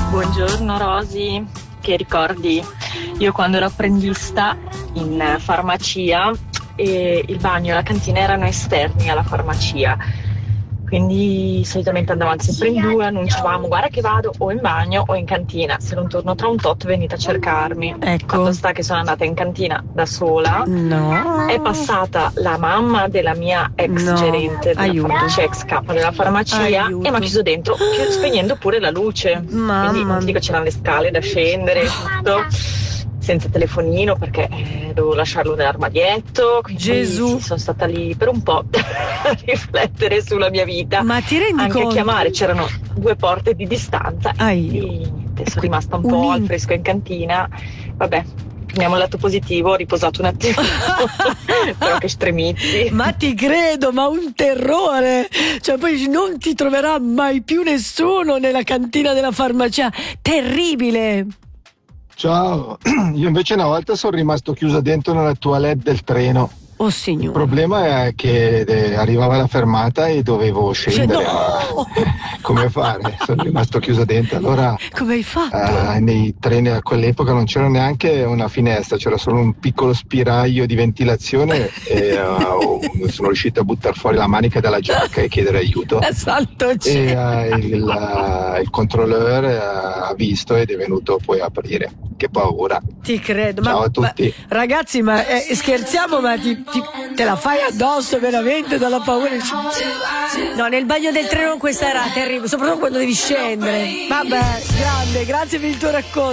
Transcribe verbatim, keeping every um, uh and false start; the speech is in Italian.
Buongiorno Rosy, che ricordi? Io quando ero apprendista in farmacia e il bagno e la cantina erano esterni alla farmacia, quindi solitamente andavamo sempre in due, annunciavamo guarda che vado o in bagno o in cantina, se non torno tra un tot venite a cercarmi. Ecco. Fatto sta che sono andata in cantina da sola, No. è passata la mamma della mia ex No. gerente della Aiuto. farmacia, ex capo della farmacia, Aiuto. e mi ha chiuso dentro chi- spegnendo pure la luce. Mamma Quindi non ti mia. dico, c'erano le scale da scendere e tutto, senza telefonino perché eh, dovevo lasciarlo nell'armadietto, quindi Gesù. sì, sono stata lì per un po' a riflettere sulla mia vita. Ma ti rendi Anche conto? a chiamare c'erano due porte di distanza. Ai. E niente, sono rimasta un Un po' in- al fresco in cantina. Vabbè, prendiamo il lato positivo, ho riposato un attimo. Però che stremizzi. Ma ti credo, ma un terrore! Cioè poi non ti troverà mai più nessuno nella cantina della farmacia. Terribile! Ciao, io invece una volta sono rimasto chiuso dentro nella toilette del treno. Oh Il signore. problema è che eh, arrivava la fermata e dovevo scendere. Cioè, no! Come fare? Sono rimasto chiuso dentro. Allora Come hai fatto? eh, nei treni a quell'epoca non c'era neanche una finestra, c'era solo un piccolo spiraglio di ventilazione e uh, sono riuscito a buttare fuori la manica dalla giacca e chiedere aiuto. Santo E cielo! uh, il, uh, il controllore uh, ha visto ed è venuto poi a aprire. Che paura. Ti credo. Ciao ma, a tutti. ma- ragazzi, ma eh, scherziamo, ma ti, ti- te la fai addosso veramente dalla paura? No, nel bagno del treno questa era terribile, soprattutto quando devi scendere. Vabbè, grande, grazie per il tuo racconto.